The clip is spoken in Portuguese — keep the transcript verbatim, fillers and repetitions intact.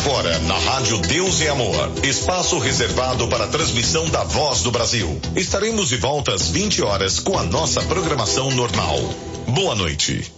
Agora, na Rádio Deus e Amor, espaço reservado para a transmissão da Voz do Brasil. Estaremos de volta às vinte horas com a nossa programação normal. Boa noite.